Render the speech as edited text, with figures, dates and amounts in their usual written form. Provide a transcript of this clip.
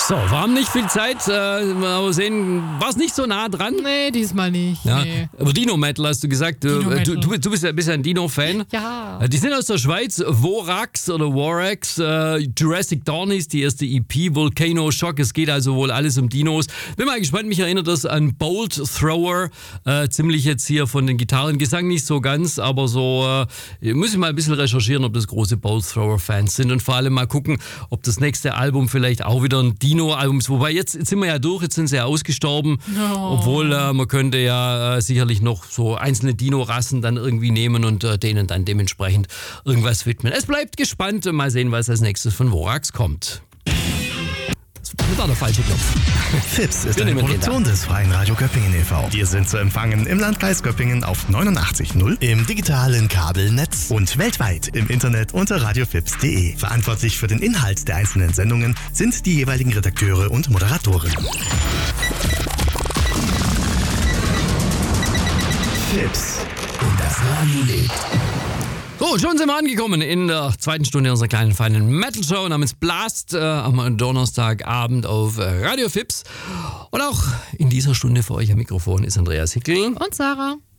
So, wir haben nicht viel Zeit, aber sehen, war es nicht so nah dran? Nee, diesmal nicht. Ja, Nee. aber Dino Metal hast du gesagt, du bist ja ein Dino-Fan. Ja. Die sind aus der Schweiz, Vorax oder Vorax, Jurassic Dawn ist die erste EP, Volcano Shock, es geht also wohl alles um Dinos. Bin mal gespannt, mich erinnert das an Bolt Thrower, ziemlich jetzt hier von den Gitarren, Gesang nicht so ganz, aber so, muss ich mal ein bisschen recherchieren, ob das große Bolt Thrower-Fans sind und vor allem mal gucken, ob das nächste Album vielleicht auch wieder ein Dino-Album ist. Wobei jetzt sind wir ja durch, jetzt sind sie ja ausgestorben, obwohl man könnte ja sicherlich noch so einzelne Dino-Rassen dann irgendwie nehmen und denen dann dementsprechend irgendwas widmen. Es bleibt gespannt und mal sehen, was als nächstes von Vorax kommt. Das war der falsche Knopf. Fips ist eine Produktion des Freien Radio Göppingen e.V. Wir sind zu empfangen im Landkreis Göppingen auf 89.0, im digitalen Kabelnetz und weltweit im Internet unter radiofips.de. Verantwortlich für den Inhalt der einzelnen Sendungen sind die jeweiligen Redakteure und Moderatoren. Fips. Und das Radio lebt. So, schon sind wir angekommen in der zweiten Stunde unserer kleinen feinen Metal-Show namens Blast am Donnerstagabend auf Radio Fips. Und auch in dieser Stunde für euch am Mikrofon ist Andreas Hickel. Und Sarah.